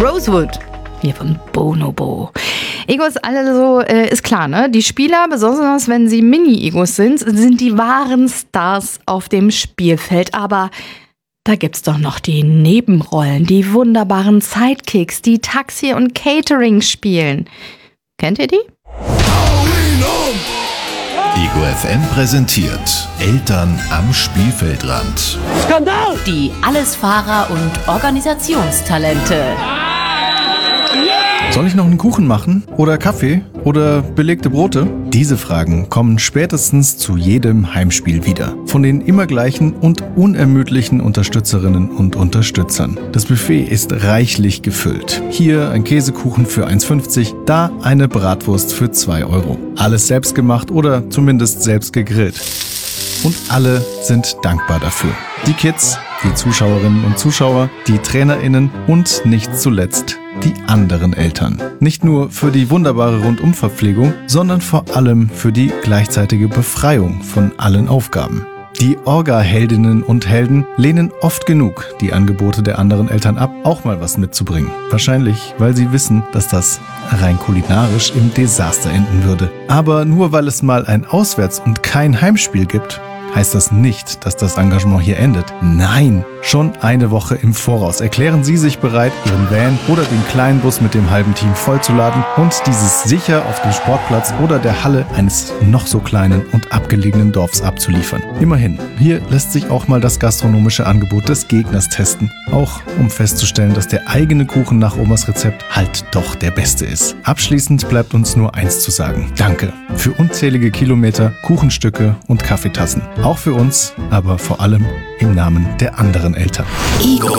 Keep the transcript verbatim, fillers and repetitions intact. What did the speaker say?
Rosewood. Hier von Bonobo. Egos, also äh, ist klar, ne? Die Spieler, besonders wenn sie Mini-Egos sind, sind die wahren Stars auf dem Spielfeld. Aber da gibt's doch noch die Nebenrollen, die wunderbaren Sidekicks, die Taxi und Catering spielen. Kennt ihr die? Ego F M präsentiert Eltern am Spielfeldrand. Skandal! Die Allesfahrer und Organisationstalente. Soll ich noch einen Kuchen machen? Oder Kaffee? Oder belegte Brote? Diese Fragen kommen spätestens zu jedem Heimspiel wieder. Von den immer gleichen und unermüdlichen Unterstützerinnen und Unterstützern. Das Buffet ist reichlich gefüllt. Hier ein Käsekuchen für eins fünfzig, da eine Bratwurst für zwei Euro. Alles selbst gemacht oder zumindest selbst gegrillt. Und alle sind dankbar dafür. Die Kids, die Zuschauerinnen und Zuschauer, die TrainerInnen und nicht zuletzt die anderen Eltern. Nicht nur für die wunderbare Rundumverpflegung, sondern vor allem für die gleichzeitige Befreiung von allen Aufgaben. Die Orga-Heldinnen und Helden lehnen oft genug die Angebote der anderen Eltern ab, auch mal was mitzubringen. Wahrscheinlich, weil sie wissen, dass das rein kulinarisch im Desaster enden würde. Aber nur weil es mal ein Auswärts- und kein Heimspiel gibt, heißt das nicht, dass das Engagement hier endet. Nein, schon eine Woche im Voraus erklären Sie sich bereit, Ihren Van oder den kleinen Bus mit dem halben Team vollzuladen und dieses sicher auf dem Sportplatz oder der Halle eines noch so kleinen und abgelegenen Dorfs abzuliefern. Immerhin, hier lässt sich auch mal das gastronomische Angebot des Gegners testen, auch um festzustellen, dass der eigene Kuchen nach Omas Rezept halt doch der beste ist. Abschließend bleibt uns nur eins zu sagen. Danke für unzählige Kilometer, Kuchenstücke und Kaffeetassen. Auch für uns, aber vor allem im Namen der anderen Eltern. Ego